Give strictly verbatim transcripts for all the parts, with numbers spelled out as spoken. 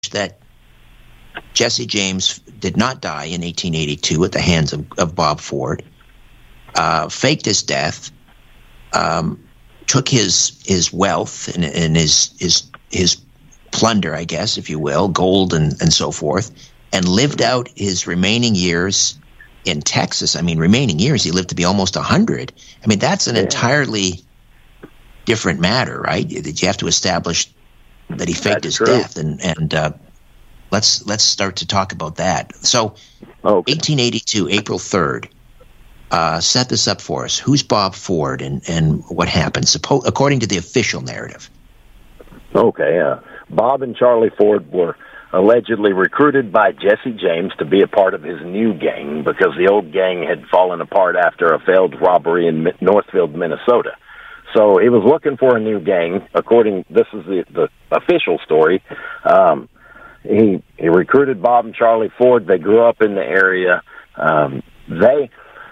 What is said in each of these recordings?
that Jesse James did not die in eighteen eighty-two at the hands of, of Bob Ford, uh, faked his death, um, took his his wealth and, and his his his plunder, I guess, if you will, gold and, and so forth, and lived out his remaining years in Texas. I mean, remaining years, he lived to be almost one hundred. I mean, that's an yeah. entirely different matter, right? That you have to establish that he faked that's his true. death, and and uh, let's let's start to talk about that. So, okay. eighteen eighty-two, April third. Uh, set this up for us. Who's Bob Ford, and, and what happened? Suppo- according to the official narrative. Okay, uh, Bob and Charlie Ford were allegedly recruited by Jesse James to be a part of his new gang because the old gang had fallen apart after a failed robbery in Northfield, Minnesota. So he was looking for a new gang. According, this is the, the official story. Um, he he recruited Bob and Charlie Ford. They grew up in the area. Um, they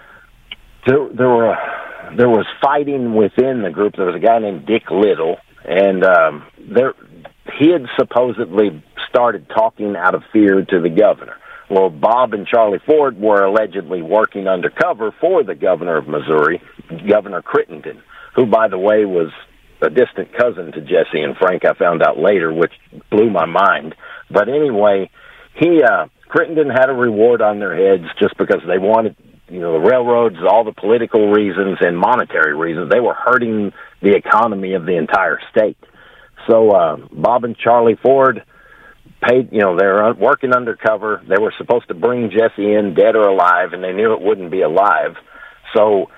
there there were there was fighting within the group. There was a guy named Dick Little, and um, there he had supposedly started talking out of fear to the governor. Well, Bob and Charlie Ford were allegedly working undercover for the governor of Missouri, Governor Crittenden, who, by the way, was a distant cousin to Jesse and Frank, I found out later, which blew my mind. But anyway, he uh, Crittenden had a reward on their heads just because they wanted, you know, the railroads, all the political reasons and monetary reasons. They were hurting the economy of the entire state. So uh, Bob and Charlie Ford paid, you know, they were working undercover. They were supposed to bring Jesse in dead or alive, and they knew it wouldn't be alive. So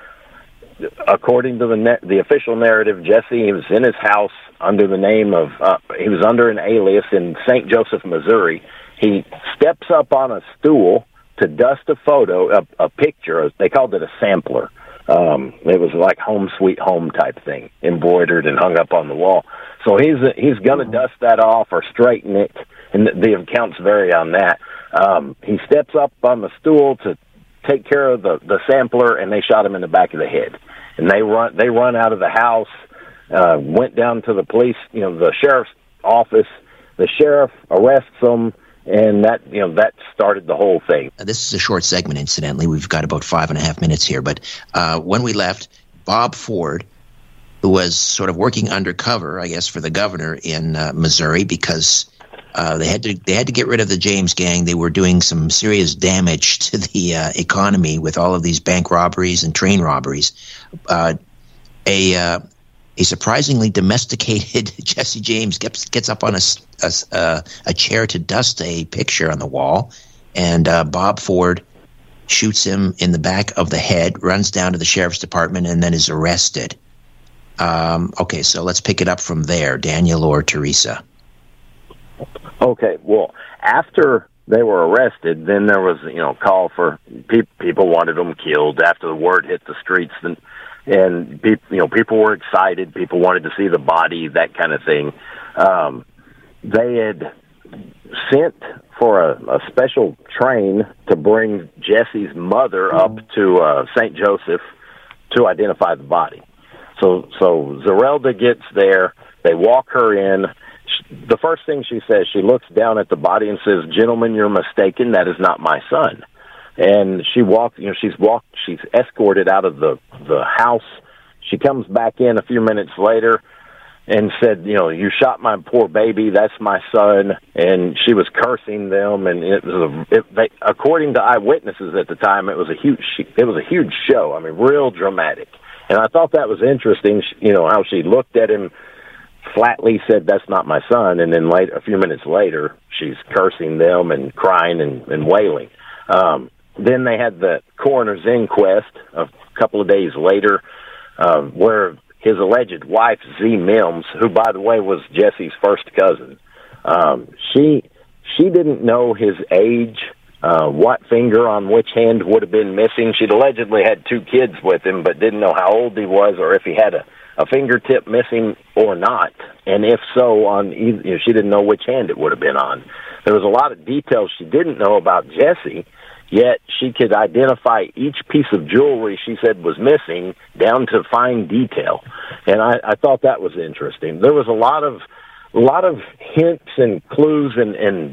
according to the net, the official narrative, Jesse, he was in his house under the name of, uh, he was under an alias in Saint Joseph, Missouri. He steps up on a stool to dust a photo, a, a picture. They called it a sampler. Um, it was like home sweet home type thing, embroidered and hung up on the wall. So he's he's going to dust that off or straighten it, and the, the accounts vary on that. Um, he steps up on the stool to take care of the, the sampler, and they shot him in the back of the head. And they run they run out of the house, uh, went down to the police, you know, the sheriff's office. The sheriff arrests them, and that you know that started the whole thing. This is a short segment, incidentally. We've got about five and a half minutes here. But uh, when we left, Bob Ford, who was sort of working undercover, I guess, for the governor in uh, Missouri, because uh, they had to they had to get rid of the James gang. They were doing some serious damage to the uh, economy with all of these bank robberies and train robberies. Uh, a uh, a surprisingly domesticated Jesse James gets gets up on a a, a chair to dust a picture on the wall, and uh, Bob Ford shoots him in the back of the head, runs down to the sheriff's department, and then is arrested. Um, okay, so let's pick it up from there, Daniel or Teresa. Okay, well, after they were arrested, then there was, you know, call for pe- people wanted them killed after the word hit the streets, and and pe- you know, people were excited. People wanted to see the body, that kind of thing. Um, they had sent for a, a special train to bring Jesse's mother up to uh, Saint Joseph to identify the body. So, so Zerelda gets there. They walk her in. The first thing she says, she looks down at the body and says, "Gentlemen, you're mistaken. That is not my son." And she walks, you know, she's walked, she's escorted out of the, the house. She comes back in a few minutes later and said, you know, "You shot my poor baby. That's my son." And she was cursing them. And it was, a, it, they, according to eyewitnesses at the time, it was a huge, it was a huge show. I mean, real dramatic. And I thought that was interesting, you know, how she looked at him, flatly said, "That's not my son," and then late, a few minutes later, she's cursing them and crying and, and wailing. Um, then they had the coroner's inquest a couple of days later, uh, where his alleged wife, Z. Mims, who, by the way, was Jesse's first cousin, um, she she didn't know his age, uh, what finger on which hand would have been missing. She'd allegedly had two kids with him, but didn't know how old he was or if he had a a fingertip missing or not, and if so, on either, you know, she didn't know which hand it would have been on. There was a lot of details she didn't know about Jesse, yet she could identify each piece of jewelry she said was missing down to fine detail, and I, I thought that was interesting. There was a lot of a lot of hints and clues and, and